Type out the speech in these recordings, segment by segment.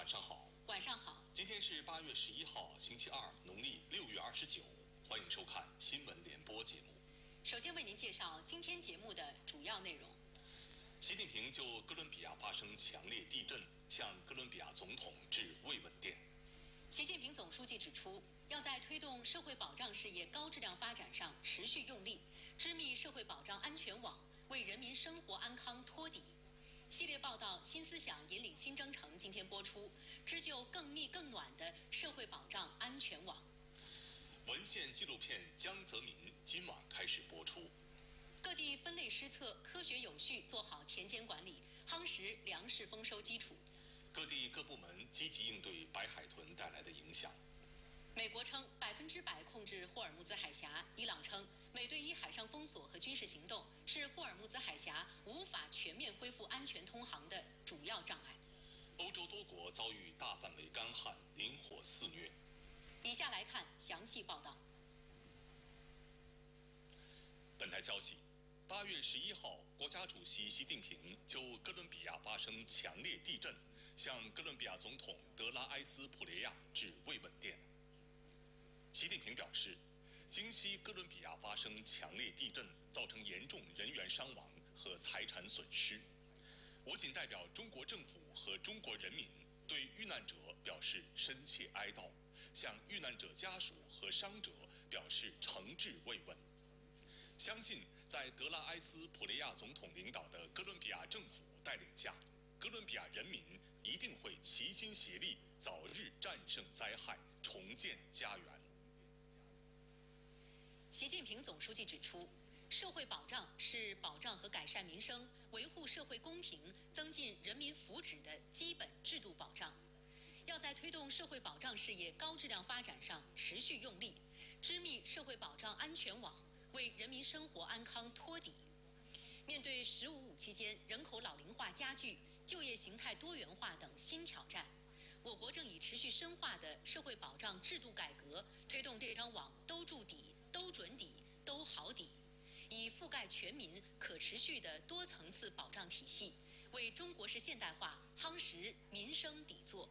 晚上好。 晚上好。 今天是8月11号，星期二，农历6月29。欢迎收看新闻联播节目。 首先为您介绍今天节目的主要内容。 习近平就哥伦比亚发生强烈地震，向哥伦比亚总统致慰问电。 习近平总书记指出，要在推动社会保障事业高质量发展上持续用力，织密社会保障安全网，为人民生活安康托底。系列报道《新思想引领新征程》今天播出，织就更密更暖的社会保障安全网。 文献纪录片《江泽民》今晚开始播出。 各地分类施测，科学有序做好田间管理，夯实粮食丰收基础。 各地各部门积极应对白海豚带来的影响。 美国称100%控制霍尔木兹海峡，伊朗称美对伊海上封锁和军事行动是霍尔木兹海峡无法全面恢复安全通航的主要障碍。 欧洲多国遭遇大范围干旱，林火肆虐。 以下来看详细报道。 本台消息，8月11号，国家主席习近平就哥伦比亚发生强烈地震，向哥伦比亚总统德拉埃斯普雷亚致慰问电。习近平表示，今夕哥伦比亚发生强烈地震，造成严重人员伤亡和财产损失。我谨代表中国政府和中国人民对遇难者表示深切哀悼，向遇难者家属和伤者表示诚挚慰问。相信在德拉埃斯普雷亚总统领导的哥伦比亚政府带领下，哥伦比亚人民一定会齐心协力，早日战胜灾害，重建家园。 习近平总书记指出，社会保障是保障和改善民生、维护社会公平、增进人民福祉的基本制度保障。要在推动社会保障事业高质量发展上持续用力，织密社会保障安全网，为人民生活安康托底。面对“15+5”期间人口老龄化加剧、就业形态多元化等新挑战，我国正以持续深化的社会保障制度改革，推动这张网都筑底、都准底、都好底，以覆盖全民、可持续的多层次保障体系，为中国式现代化夯实民生底座。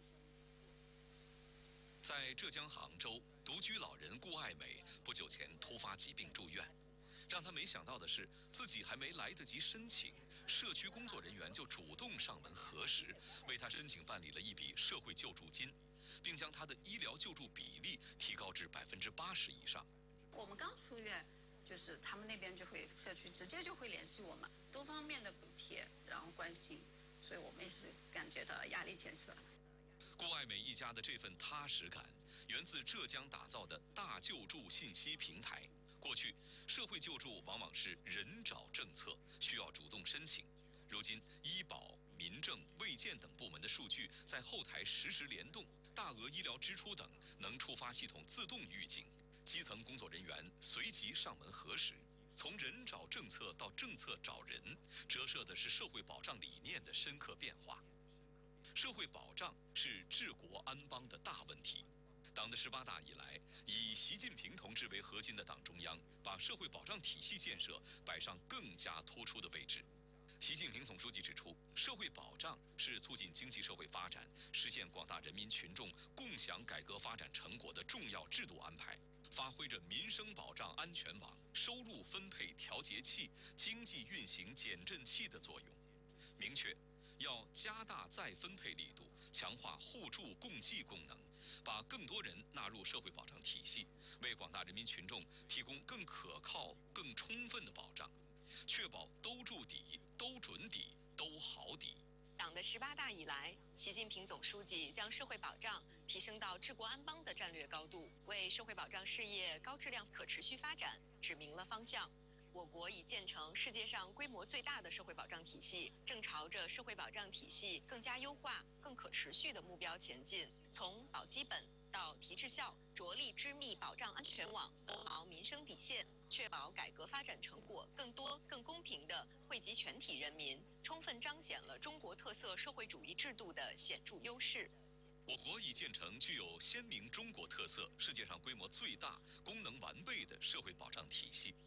在浙江杭州，独居老人顾爱美不久前突发疾病住院，让她没想到的是，自己还没来得及申请，社区工作人员就主动上门核实，为她申请办理了一笔社会救助金，并将她的医疗救助比例提高至80%以上。 我们刚出院，就是他们那边就会社区直接就会联系我们，多方面的补贴，然后关心，所以我们也是感觉到压力减少了。 顾爱美一家的这份踏实感，源自浙江打造的大救助信息平台。过去，社会救助往往是人找政策，需要主动申请。如今，医保、民政、卫健等部门的数据在后台实时联动，大额医疗支出等能触发系统自动预警，基层工作人员随即上门核实。从人找政策到政策找人，折射的是社会保障理念的深刻变化。社会保障是治国安邦的大问题。党的18大以来，以习近平同志为核心的党中央，把社会保障体系建设摆上更加突出的位置。习近平总书记指出，社会保障是促进经济社会发展、实现广大人民群众共享改革发展成果的重要制度安排，发挥着民生保障安全网、收入分配调节器、经济运行减震器的作用。明确要加大再分配力度，强化互助共济功能，把更多人纳入社会保障体系，为广大人民群众提供更可靠、更充分的保障，确保都筑底、都准底、都好底。 党的18大以来，习近平总书记将社会保障提升到治国安邦的战略高度，为社会保障事业高质量可持续发展指明了方向。我国已建成世界上规模最大的社会保障体系，正朝着社会保障体系更加优化、更可持续的目标前进。从保基本到提质效，着力织密保障安全网，做好民生底线，确保改革发展成果更多、更公平地惠及全体人民，充分彰显了中国特色社会主义制度的显著优势。 我国已建成具有鲜明中国特色、世界上规模最大、功能完备的社会保障体系。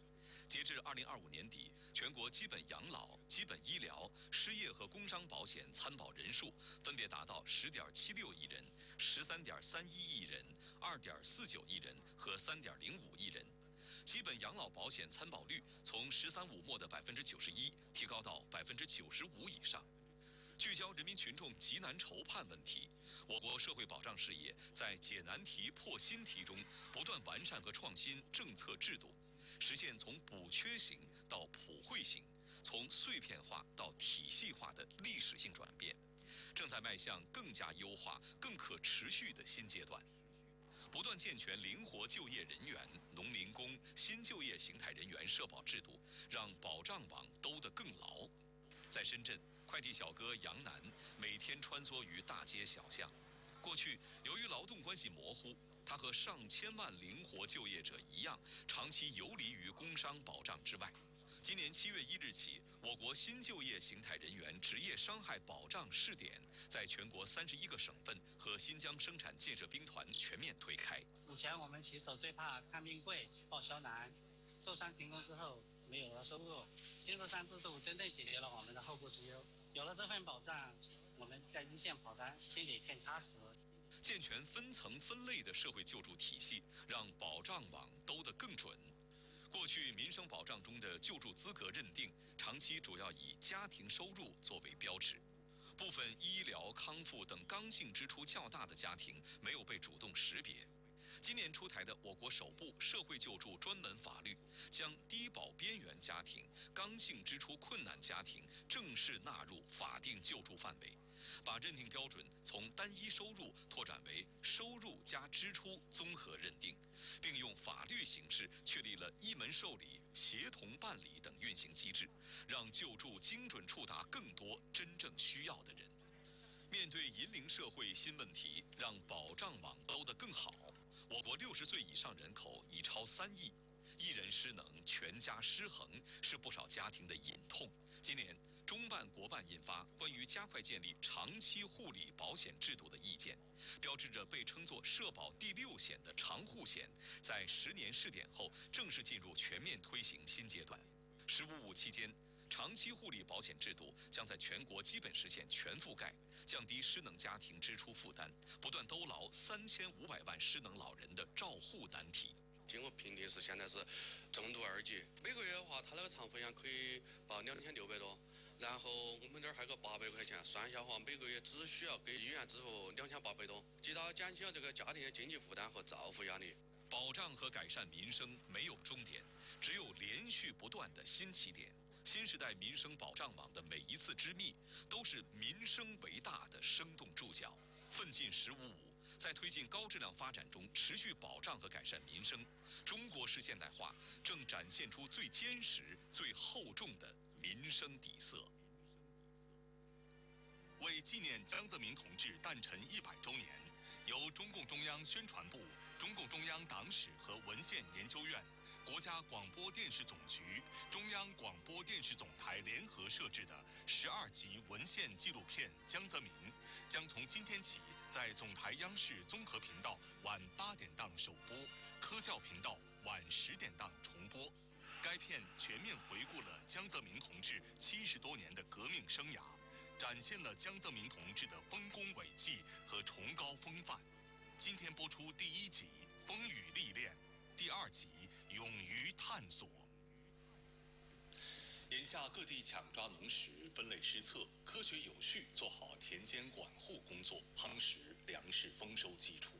截至2025年底，全国基本养老、基本医疗、失业和工伤保险参保人数分别达到10.76亿人、13.31亿人、2.49亿人和3.05亿人。基本养老保险参保率从“13+5”末的91%提高到95%以上。聚焦人民群众急难愁盼问题，我国社会保障事业在解难题、破新题中不断完善和创新政策制度，实现从补缺型到普惠型、从碎片化到体系化的历史性转变，正在迈向更加优化、更可持续的新阶段。不断健全灵活就业人员、农民工、新就业形态人员社保制度，让保障网兜得更牢。在深圳，快递小哥杨楠每天穿梭于大街小巷。过去，由于劳动关系模糊，他和上千万灵活就业者一样，长期游离于工伤保障之外。今年7月1日起，我国新就业形态人员职业伤害保障试点在全国31个省份和新疆生产建设兵团全面推开。 以前我们骑手最怕看病贵、报销难，受伤停工之后没有了收入。新13制度真正解决了我们的后顾之忧，有了这份保障，我们在一线跑单心里更踏实。 健全分层分类的社会救助体系，让保障网兜得更准。过去民生保障中的救助资格认定，长期主要以家庭收入作为标尺，部分医疗、康复等刚性支出较大的家庭没有被主动识别。今年出台的我国首部社会救助专门法律，将低保边缘家庭、刚性支出困难家庭正式纳入法定救助范围，把认定标准从单一收入拓展为收入加支出综合认定，并用法律形式确立了一门受理、协同办理等运行机制，让救助精准触达更多真正需要的人。面对银龄社会新问题，让保障网兜得更好，我国60岁以上人口已超3亿，一人失能，全家失衡，是不少家庭的隐痛。今年，中办国办印发关于加快建立长期护理保险制度的意见，标志着被称作社保第6险的长护险，在10年试点后正式进入全面推行新阶段。“15+5”期间，长期护理保险制度将在全国基本实现全覆盖，降低失能家庭支出负担，不断兜牢3500万失能老人的照护难题。 经过评定是现在是重度2级，每个月的话，他那个长服险可以报2600多，然后我们这儿还有个800块钱，算下的话，每个月只需要给医院支付2800多，极大减轻了这个家庭的经济负担和照护压力。 保障和改善民生没有终点，只有连续不断的新起点。新时代民生保障网的每一次织密，都是民生为大的生动注脚。奋进“15+5”，在推进高质量发展中持续保障和改善民生。中国式现代化正展现出最坚实、最厚重的民生底色。 为纪念江泽民同志诞辰100周年，由中共中央宣传部、中共中央党史和文献研究院、国家广播电视总局、中央广播电视总台联合设置的12集文献纪录片《江泽民》，将从今天起在总台央视综合频道晚8点档首播，科教频道晚10点档重播。该片全面回顾了江泽民同志70多年的革命生涯，展现了江泽民同志的丰功伟绩和崇高风范。今天播出第1集《风雨历练》，第2集《勇于探索》。眼下各地抢抓农时，分类施策，科学有序做好田间管护工作，夯实粮食丰收基础。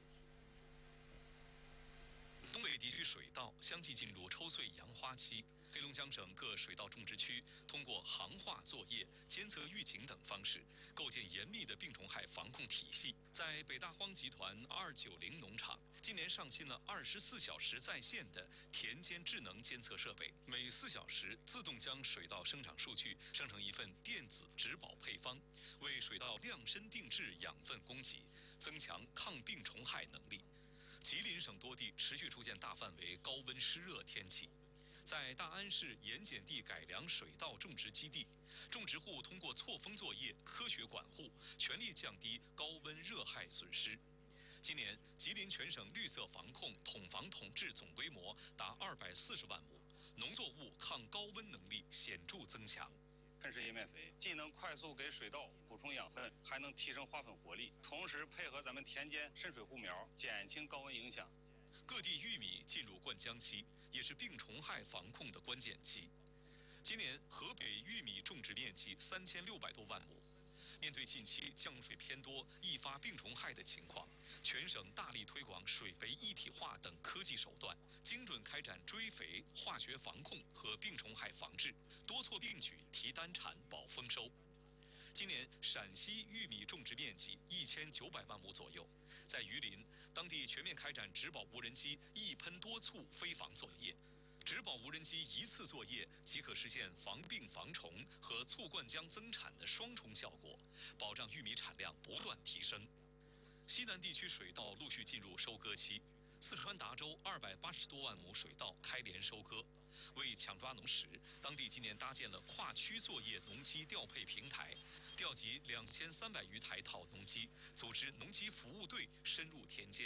东北地区水稻相继进入抽穗扬花期，黑龙江省各水稻种植区通过行话作业、监测预警等方式，构建严密的病虫害防控体系。在北大荒集团290农场，今年上新了24小时在线的田间智能监测设备，每4小时自动将水稻生长数据生成一份电子植保配方，为水稻量身定制养分供给，增强抗病虫害能力。吉林省多地持续出现大范围高温湿热天气，在大安市盐碱地改良水稻种植基地，种植户通过错峰作业、科学管护，全力降低高温热害损失。今年，吉林全省绿色防控统防统治总规模达240万亩， 农作物抗高温能力显著增强。 喷施叶面肥既能快速给水稻补充养分，还能提升花粉活力，同时配合咱们田间渗水护苗，减轻高温影响。 各地玉米进入灌浆期，也是病虫害防控的关键期。今年河北玉米种植面积3600多万亩。面对近期降水偏多、易发病虫害的情况，全省大力推广水肥一体化等科技手段，精准开展追肥、化学防控和病虫害防治，多措并举提单产、保丰收。今年陕西玉米种植面积1900万亩左右，在榆林，当地全面开展植保无人机一喷多促飞防作业。植保无人机一次作业即可实现防病防虫和促灌浆增产的双重效果，保障玉米产量不断提升。西南地区水稻陆续进入收割期，四川达州280多万亩水稻开镰收割。为抢抓农时，当地今年搭建了跨区作业农机调配平台，调集2300余台套农机，组织农机服务队深入田间。